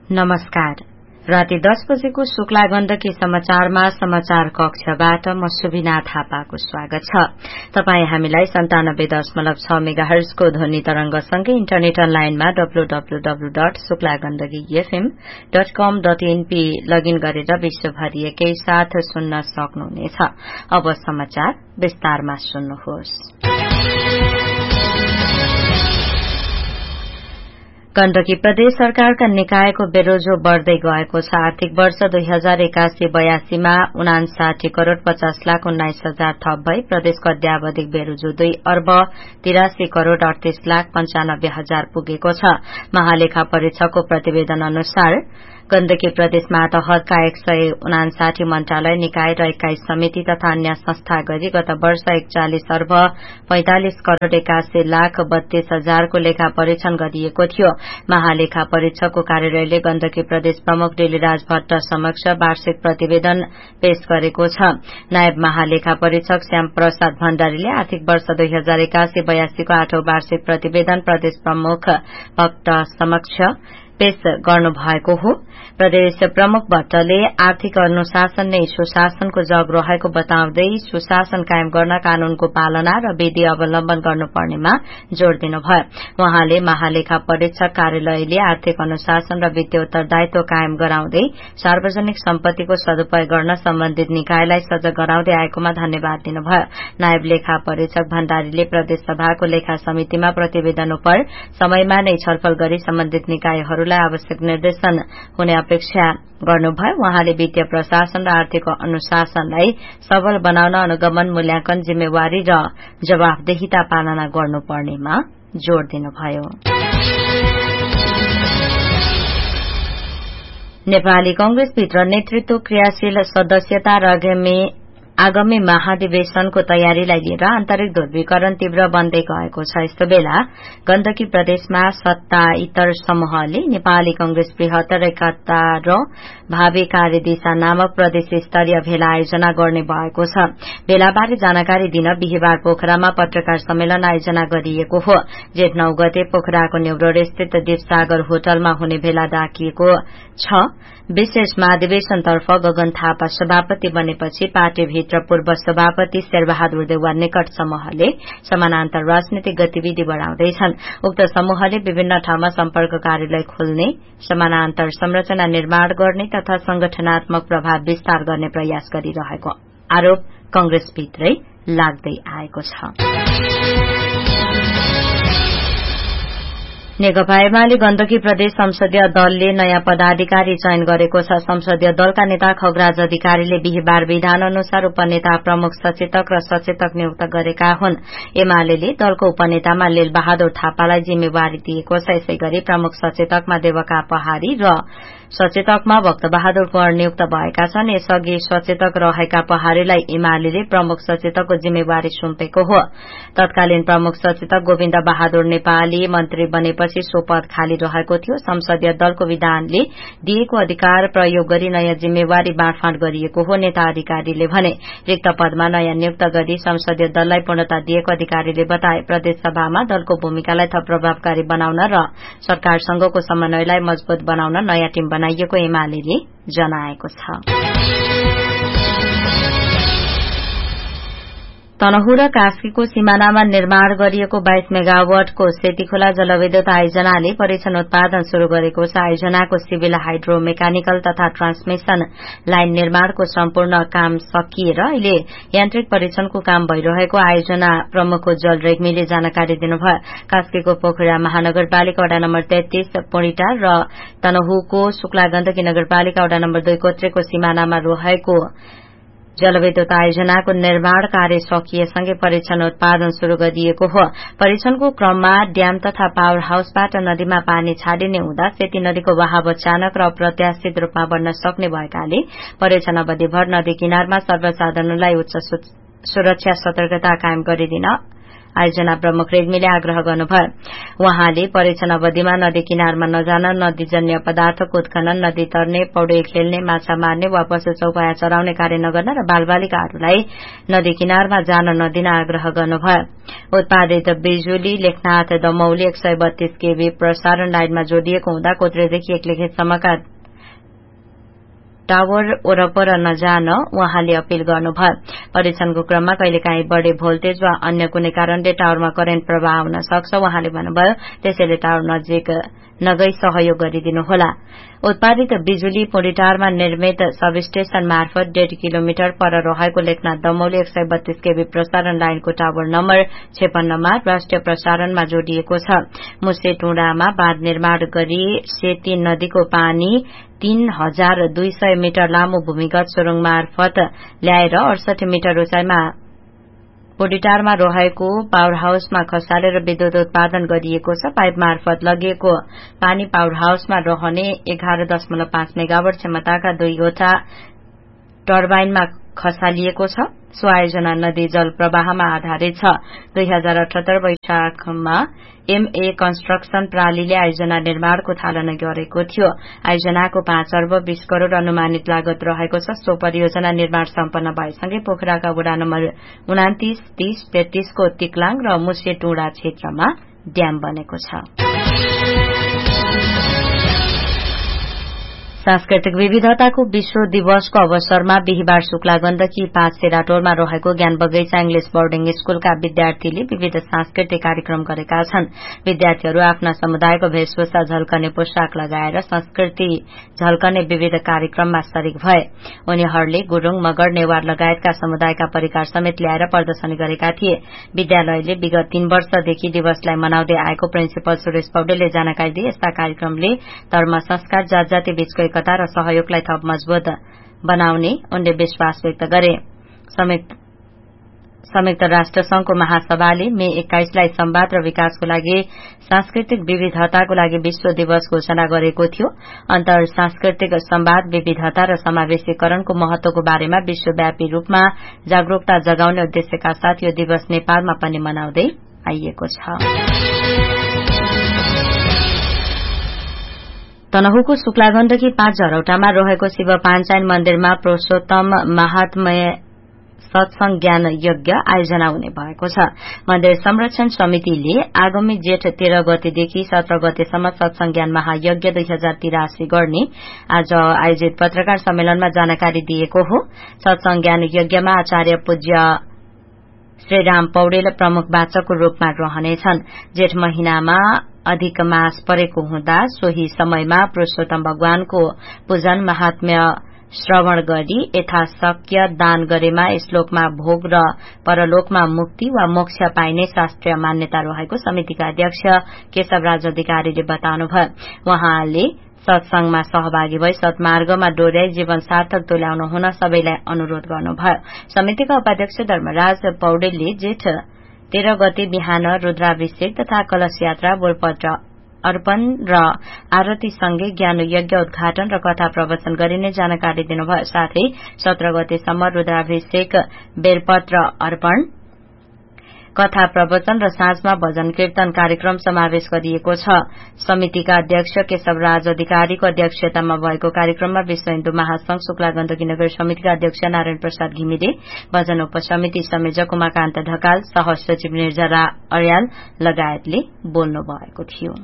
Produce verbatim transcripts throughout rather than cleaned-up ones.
नमस्कार। राति दस बजेको शुक्ला गण्डकी समाचारमा समाचार कक्षबाट म सुबिना थापाको स्वागत छ। तपाई हामीलाई सन्तानब्बे दशमलव छ मेगाहर्जको ध्वनि तरंगसँगै इन्टरनेट अनलाइनमा W W W dot Shukla Gandaki FM dot कम डट एनपी लगइन गरेर विश्वभरि एकै साथ सुन्न सक्नुहुनेछ। अब समाचार विस्तारमा सुन्नुहोस्। गण्डकी प्रदेश सरकारका निकायको बेरोजो बढ़दै गएको छ। आर्थिक वर्ष दुई हजार एकासी बयासीमा उनासाठी करोड़ पचास लाख उन्नाइस हजार थप भई प्रदेशको अद्यावधिक बेरोजो दुई अर्ब तिरासी करोड़ अड़तीस लाख पञ्चानब्बे हजार पुगेको छ। महालेखा परीक्षकको प्रतिवेदन अनुसार गण्डकी प्रदेशमा तहतका एक सय उनासाठी मन्त्रालय निकाय र एक्काइस समिति तथा अन्य संस्था गरी गत वर्ष एकचालिस अर्ब पैंतालिस करोड़ एकासी लाख बत्तीस हजारको लेखा परीक्षण गरिएको थियो। महालेखा परीक्षकको कार्यालयले गण्डकी प्रदेश प्रमुख डिलीराज भट्ट समक्ष वार्षिक प्रतिवेदन पेश गरेको छ। नायब महालेखा परीक्षक श्याम प्रसाद भण्डारीले आर्थिक वर्ष दुई हजार एकासी बयासीको आठौं वार्षिक प्रतिवेदन प्रदेश प्रमुख भट्ट समक्ष पेश गर्नुभएको हो। प्रदेश प्रमुख भट्टले आर्थिक अनुशासन नै सुशासनको जग रहेको बताउँदै सुशासन कायम गर्न कानूनको पालना र विधि अवलम्बन गर्नुपर्नेमा जोड़ दिनुभयो। उहाँले महालेखा परीक्षक कार्यालयले आर्थिक अनुशासन र वित्तीय उत्तरदायित्व कायम गराउँदै सार्वजनिक सम्पत्तिको सदुपयोग गर्न सम्बन्धित निकायलाई सजग गराउँदै आएकोमा धन्यवाद दिनुभयो। नायब लेखा परीक्षक भण्डारीले प्रदेश सभाको लेखा समितिमा प्रतिवेदन उपर समयमा नै छलफल गरी सम्बन्धित निकायहरूलाई आवश्यक निर्देशन हुने अपेक्षा गर्नुभयो। उहाँले वित्तीय प्रशासन र आर्थिक अनुशासनलाई सबल बनाउन अनुगमन, मूल्याङ्कन, जिम्मेवारी र जवाफदेहिता पालना गर्नुपर्नेमा जोड़ दिनुभयो। नेपाली कंग्रेसभित्र नेतृत्व, क्रियाशील सदस्यता र आगामी महाधिवेशनको तयारीलाई लिएर आन्तरिक ध्रुवीकरण तीव्र बन्दै गएको छ। यस्तो बेला गण्डकी प्रदेशमा सत्ताइतर समूहले नेपाली कंग्रेस बृहत्तर एकता र भावी कार्यदिशा नामक प्रदेश स्तरीय भेला आयोजना गर्ने भएको छ। भेलाबारे जानकारी दिन बिहिबार पोखरामा पत्रकार सम्मेलन आयोजना गरिएको हो। जेठ नौ गते पोखराको न्यूरोड स्थित दीपसागर होटलमा हुने भेला डाकिएको छ। विशेष महाधिवेशनतर्फ गगन थापा सभापति बनेपछि पार्टीभित्र पूर्व सभापति शेरबहादुर देउवा निकट समूहले समानान्तर राजनीतिक गतिविधि बढ़ाउँदैछन्। उक्त समूहले विभिन्न ठाउँमा सम्पर्क कार्यालय खोल्ने, समानान्तर संरचना निर्माण गर्ने तथा संगठनात्मक प्रभाव विस्तार गर्ने प्रयास गरिरहेको आरोप कंग्रेसभित्रै लाग्दै आएको छ। नेकपा एमाले गण्डकी प्रदेश संसदीय दलले नयाँ पदाधिकारी चयन गरेको छ। संसदीय दलका नेता खगराज अधिकारीले बिहिबार विधान अनुसार उपनेता, प्रमुख सचेतक र सचेतक नियुक्त गरेका हुन्। एमाले दलको उपनेतामा लील बहादुर थापालाई जिम्मेवारी दिएको छ। यसै गरी प्रमुख सचेतकमा देवका पहाड़ी र सचेतकमा भक्त बहादुर कुँवर नियुक्त भएका छन्। यसअघि सचेतक रहेका पहाड़ीलाई एमाले प्रमुख सचेतकको जिम्मेवारी सुम्पेको हो। तत्कालीन प्रमुख सचेतक गोविन्द बहादुर नेपाली मन्त्री बनेपछि सो पद खाली रहेको थियो। संसदीय दलको विधानले दिएको अधिकार प्रयोग गरी नयाँ जिम्मेवारी बाँडफाँड गरिएको हो। नेता अधिकारीले भने रिक्त पदमा नयाँ नियुक्त गरी संसदीय दललाई पूर्णता दिएको अधिकारीले बताए। प्रदेश सभामा दलको भूमिकालाई थप प्रभावकारी बनाउन र सरकारसँगको समन्वयलाई मजबूत बनाउन नयाँ टीम बनाइएको एमाले जनाएको छ। तनहुँ र कास्कीको सिमानामा निर्माण गरिएको बाइस मेगावाटको सेतीखोला जलविद्युत आयोजनाले परीक्षण उत्पादन शुरू गरेको छ। आयोजनाको सिभिल, हाइड्रो, मेकानिकल तथा ट्रान्समिशन लाइन निर्माणको सम्पूर्ण काम सकिएर अहिले यान्त्रिक परीक्षणको काम भइरहेको आयोजना प्रमुख उज्जवल रेग्मीले जानकारी दिनुभयो। कास्कीको पोखरा महानगरपालिका वडा नम्बर तेत्तीस पुणिटा र तनहुँको शुक्ला गण्डकी नगरपालिका वडा नम्बर दुई कोत्रेको सिमानामा रहेको जलविद्युत आयोजनाको निर्माण कार्य सकिएसँगै परीक्षण उत्पादन शुरू गरिएको हो। परीक्षणको क्रममा ड्याम तथा पावर हाउसबाट नदीमा पानी छाडिने हुँदा सेती नदीको बहाव अचानक र अप्रत्याशित रूपमा बढ़न सक्ने भएकाले परीक्षण अवधिभर नदी किनारमा सर्वसाधारणलाई उच्च सुरक्षा सतर्कता कायम गरिदिन आयोजना प्रमुख रेग्मीले आग्रह गर्नुभयो। उहाँले परीक्षण अवधिमा नदी किनारमा नजान, नदीजन्य पदार्थको उत्खनन, नदी तर्ने, पौडेल खेल्ने, माछा मार्ने वा पशु चौपाया चराउने कार्य नगर्न र बालबालिकाहरूलाई नदी किनारमा जान नदिन आग्रह गर्नुभयो। उत्पादित बिजुली लेखनाथ दमौली एक सय बत्तीस केभी प्रसारण लाइनमा जोडिएको हुँदा कोत्रेदेखि एक्लेखेतसम्मका टावर वरपर नजान उहाँले अपील गर्नुभयो। परीक्षणको क्रममा कहिलेकाहीँ बढ़े भोल्टेज वा अन्य कुनै कारणले टावरमा करेन्ट प्रवाह हुन सक्छ उहाँले भन्नुभयो। त्यसैले टावर नजिक नगई सहयोग गरिदिनुहोला। उत्पादित बिजुली पुरीटारमा निर्मित सबस्टेशन मार्फत डेढ़ किलोमिटर पर रहेको लेखनाथ दमौली एक सय बत्तीस केभी प्रसारण लाइनको टावर नम्बर छेपन्नमा राष्ट्रिय प्रसारणमा जोडिएको छ। मुसे टुँडामा बाँध निर्माण गरी सेती नदीको पानी तीन हजार दुई सय मिटर लामो भूमिगत सुरुङ मार्फत ल्याएर अडसठी मिटर उचाइमा पोडिटारमा रहेको पावर हाउसमा खसालेर विद्युत उत्पादन गरिएको छ। पाइप मार्फत लगिएको पानी पावर हाउसमा रहने एघार दशमलव पाँच मेगावाट क्षमताका दुईवटा टर्बाइनमा खसालिएको छ। सो आयोजना नदी जल प्रवाहमा आधारित छ। दुई हजार अठहत्तर वैशाखमा एमए कन्स्ट्रक्सन प्रणालीले आयोजना निर्माणको थालना गरेको थियो। आयोजनाको पाँच अर्ब बीस करोड़ अनुमानित लागत रहेको छ। सो परियोजना निर्माण सम्पन्न भएसँगै पोखराका वडा नम्बर उनातिस, तीस, तेत्तीसको तिक्लाङ र मुसे टुँडा क्षेत्रमा ड्याम बनेको छ। सांस्कृतिक विविधताको विश्व दिवसको अवसरमा बिहिबार शुक्ला गण्डकी पाँच सेराटोलमा रहेको ज्ञान बगैंचा इंग्लिश बोर्डिङ स्कूलका विद्यार्थीले विविध सांस्कृतिक कार्यक्रम गरेका छन्। विद्यार्थीहरू आफ्ना समुदायको भेषभूषा झल्कने पोशाक लगाएर संस्कृति झल्कने विविध कार्यक्रममा सरिक भए। उनीहरूले गुरूङ, मगर, नेवार लगायतका समुदायका परिकार समेत ल्याएर प्रदर्शनी गरेका थिए। विद्यालयले विगत तीन वर्षदेखि दिवसलाई मनाउँदै आएको प्रिन्सिपल सुरेश पौडेलले जानकारी दिए। यस्ता कार्यक्रमले धर्म, संस्कार, जात जाति बीचको एकता र सहयोगलाई थप मजबूत बनाउने उनले विश्वास व्यक्त गरे। संयुक्त राष्ट्र संघको महासभाले मे एक्काइसलाई संवाद र विकासको लागि सांस्कृतिक विविधताको लागि विश्व दिवस घोषणा गरेको थियो। अन्तर सांस्कृतिक संवाद, विविधता र समावेशीकरणको महत्वको बारेमा विश्वव्यापी रूपमा जागरूकता जगाउने उद्देश्यका साथ यो दिवस नेपालमा पनि मनाउँदै आइएको छ। तनहुको शुक्ला गण्डकी पाँच झरौटामा रहेको शिव पाञ्चायन मन्दिरमा पुरूषोत्तम महात्म्य सत्संग ज्ञान यज्ञ आयोजना हुने भएको छ। मन्दिर संरक्षण समितिले आगामी जेठ तेह्र गतेदेखि सत्र गतेसम्म सत्संग ज्ञान महायज्ञ दुई हजार तिरासी गर्ने आज आयोजित पत्रकार सम्मेलनमा जानकारी दिएको हो। सत्संग ज्ञान यज्ञमा आचार्य पूज्य श्रीराम पौडेल प्रमुख वाचकको रूपमा रहनेछन्। जेठ महिनामा अधिक मास परेको हुँदा सोही समयमा पुरूषोत्तम भगवानको पूजन महात्म्य श्रवण गरी यथाशक्य दान गरेमा श्लोकमा भोग र परलोकमा मुक्ति वा मोक्ष पाइने शास्त्रीय मान्यता रहेको समितिका अध्यक्ष केशवराज अधिकारीले बताउनुभयो। उहाँले सत्संगमा सहभागी भई सत्मार्गमा डोर्याई जीवन सार्थक तुल्याउन हुन सबैलाई अनुरोध गर्नुभयो। समितिका उपाध्यक्ष धर्मराज पौडेलले जेठ तेह्र गते बिहान रुद्राभिषेक तथा कलश यात्रा, बोलपत्र अर्पण र आरतीसँगै ज्ञान यज्ञ उद्घाटन र कथा प्रवचन गरिने जानकारी दिनुभयो। साथै सत्र गतेसम्म रुद्राभिषेक, बेलपत्र अर्पण, कथा प्रवचन र साँझमा भजन कीर्तन कार्यक्रम समावेश गरिएको छ। समितिका अध्यक्ष केशवराज अधिकारीको अध्यक्षतामा भएको कार्यक्रममा विश्व हिन्दू महासंघ शुक्ला गण्डकी नगर समितिका अध्यक्ष नारायण प्रसाद घिमिरे, भजन उपसमिति संयोजक उमाकान्त ढकाल, सहसचिव निर्जरा अर्याल लगायतले बोल्नु भएको थियो।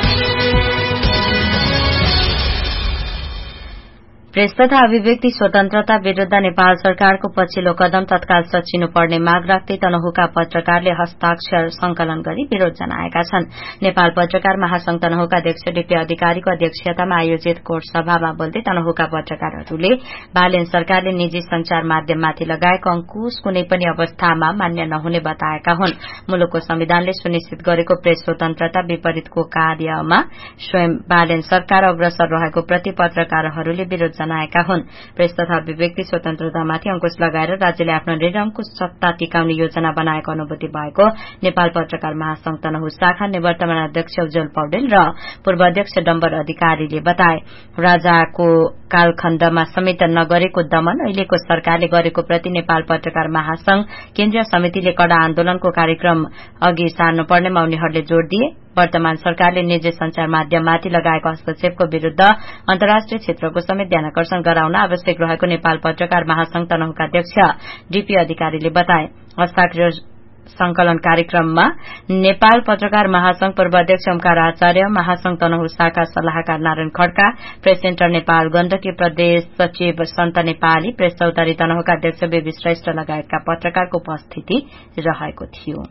प्रेस तथा अभिव्यक्ति स्वतन्त्रता विरूद्ध नेपाल सरकारको पछिल्लो कदम तत्काल सचिनुपर्ने माग राख्दै तनहुका पत्रकारले हस्ताक्षर संकलन गरी विरोध जनाएका छन्। नेपाल पत्रकार महासंघ तनहुका अध्यक्ष डीपी अधिकारीको अध्यक्षतामा आयोजित कोट सभामा बोल्दै तनहुका पत्रकारहरूले बालेन सरकारले निजी संचार माध्यममाथि लगाएको अंकुश कुनै पनि अवस्थामा मान्य नहुने बताएका हुन्। मुलुकको संविधानले सुनिश्चित गरेको प्रेस स्वतन्त्रता विपरीतको कार्यमा स्वयं बालेन सरकार अग्रसर रहेको प्रति पत्रकारहरूले विरोध जनाएका हुन्। प्रेस तथा अभिव्यक्ति स्वतन्त्रतामाथि अंकुश लगाएर राज्यले आफ्नो निरंकुश सत्ता टिकाउने योजना बनाएको अनुभूति भएको नेपाल पत्रकार महासंघ तनहुँ शाखा निवर्तमान अध्यक्ष उज्जवल पौडेल र पूर्व अध्यक्ष डम्बर अधिकारीले बताए। राजाको कालखण्डमा समेत नगरेको दमन अहिलेको सरकारले गरेको प्रति नेपाल पत्रकार महासंघ केन्द्रीय समितिले कड़ा आन्दोलनको कार्यक्रम अघि सार्नुपर्नेमा उनीहरूले जोड़ दिए। वर्तमान सरकारले निजी संचार माध्यममाथि लगाएको हस्तक्षेपको विरूद्ध अन्तर्राष्ट्रिय क्षेत्रको समेत ध्यानकर्षण गराउन आवश्यक रहेको नेपाल पत्रकार महासंघ तनहुँका अध्यक्ष डीपी अधिकारीले बताए। हस्ताक्षर संकलन कार्यक्रममा नेपाल पत्रकार महासंघ पूर्व अध्यक्ष ओमकार आचार्य, महासंघ तनहुँ शाखा सल्लाहकार नारायण खड्का, प्रेस सेन्टर नेपाल गण्डकी प्रदेश सचिव सन्त नेपाली, प्रेस चौतारी तनहुँका अध्यक्ष बेबी श्रेष्ठ लगायतका पत्रकारको उपस्थिति रहेको थियो।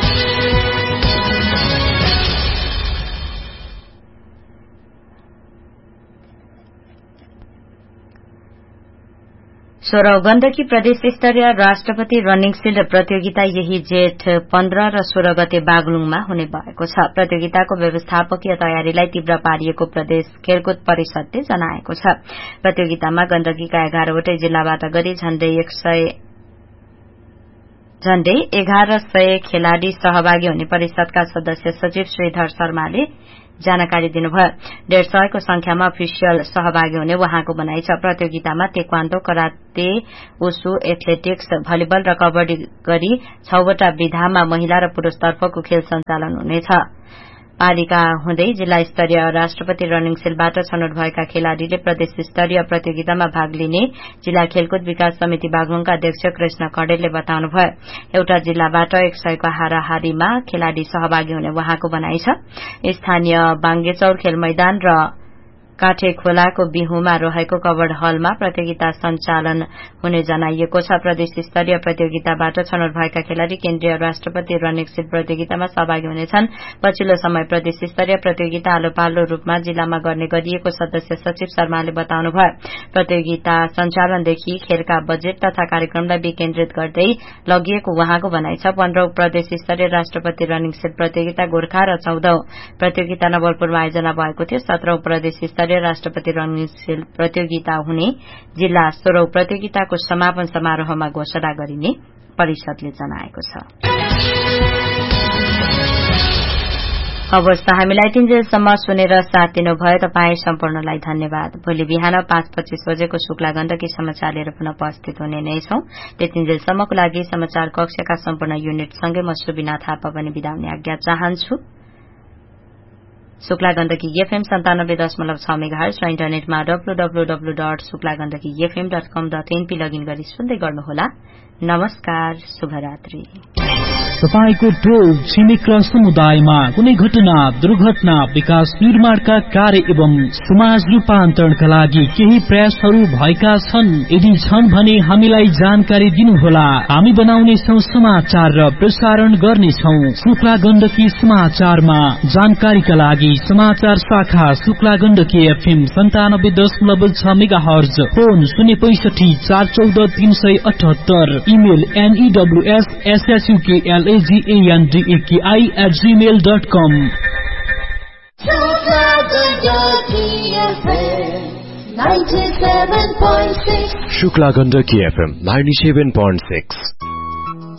सोह्रौं गण्डकी प्रदेश स्तरीय राष्ट्रपति रनिङ शील्ड प्रतियोगिता यही जेठ पन्ध्र र सोह्र गते बागलुङमा हुने भएको छ। प्रतियोगिताको व्यवस्थापकीय तयारीलाई तीव्र पारिएको प्रदेश खेलकुद परिषदले जनाएको छ। प्रतियोगितामा गण्डकीका एघारवटै जिल्लाबाट गरी झण्डै एक सय झण्डै एघार सय खेलाड़ी सहभागी हुने परिषदका सदस्य सचिव श्रीधर शर्माले जानकारी दिनुभयो। डेढ़ सयको संख्यामा अफिसियल सहभागी हुने उहाँको भनाइ छ। प्रतियोगितामा तेक्वान्डो, कराते, उसु, एथलेटिक्स, भलिबल र कबड्डी गरी छवटा विधामा महिला र पुरूष तर्फको खेल सञ्चालन हुनेछ। पालिका हुँदै जिल्ला स्तरीय राष्ट्रपति रनिङ शील्डबाट छनौट भएका खेलाड़ीले प्रदेश स्तरीय प्रतियोगितामा भाग लिने जिल्ला खेलकुद विकास समिति बागलुङका अध्यक्ष कृष्ण कडेलले बताउनुभयो। एउटा जिल्लाबाट एक सयको हाराहारीमा खेलाड़ी सहभागी हुने उहाँको भनाइ छ। स्थानीय बाङ्गेचौर खेल मैदान र काठे खोलाको बिहुमा रहेको कवर्ड हलमा प्रतियोगिता सञ्चालन हुने जनाइएको छ। प्रदेश स्तरीय प्रतियोगिताबाट छनौट भएका खेलाड़ी केन्द्रीय राष्ट्रपति रनिङ शील्ड प्रतियोगितामा सहभागी हुनेछन्। पछिल्लो समय प्रदेश स्तरीय प्रतियोगिता आलो पालो रूपमा जिल्लामा गर्ने गरिएको सदस्य सचिव शर्माले बताउनुभयो। प्रतियोगिता सञ्चालनदेखि खेलका बजेट तथा कार्यक्रमलाई विकेन्द्रित गर्दै लगिएको उहाँको भनाइ छ। पन्ध्रौं प्रदेश स्तरीय राष्ट्रपति रनिङ शील्ड प्रतियोगिता गोर्खा र चौधौं प्रतियोगिता नवलपुरमा आयोजना भएको थियो। सत्रौं प्रदेश स्तरीय राष्ट्रपति रनिङ शील्ड प्रतियोगिता हुने जिल्ला सोह्रौं प्रतियोगिताको समापन समारोहमा घोषणा गरिने परिषदले जनाएको छ। अवस्था हामीलाई तीनजेलसम्म सुनेर साथ दिनुभयो तपाई सम्पूर्णलाई धन्यवाद। भोलि बिहान पाँच पच्चीस बजेको शुक्ला गण्डकी समाचार लिएर पुनः उपस्थित हुने नै छौं। त्यतिन्जेलसम्मको लागि समाचार कक्षका सम्पूर्ण युनिटसँगै म सुबिना थापा पनि बिदा हुने आज्ञा चाहन्छु। शुक्ला गण्डकी एफएम सन्तानब्बे दशमलव छ मेगाहर्ज र इन्टरनेटमा W W W dot Shukla Gandaki FM dot कम डट एनपी लगइन गरी सुन्दै गर्नुहोला। नमस्कार, शुभरात्रि। तपाईको टोल छिमेक र समुदायमा कुनै घटना, दुर्घटना, विकास निर्माणका कार्य एवं समाज रूपान्तरणका लागि केही प्रयासहरू भएका छन्? यदि छन् भने हामीलाई जानकारी दिनुहोला। हामी बनाउनेछौं समाचार र प्रसारण गर्नेछौं। शुक्ला गण्डकी समाचारमा जानकारीका लागि समाचार शाखा शुक्ला गण्डकी एफएम सन्तानब्बे दशमलव छ मेगाहर्ज, फोन शून्य पैंसठी चार चौध तीन सय अठहत्तर, email एनईडब्ल्यूएस एसएचयूकेएलएजीएनडीएकेआई at Gmail dot com. Shukla Gandaki F M ninety-seven point six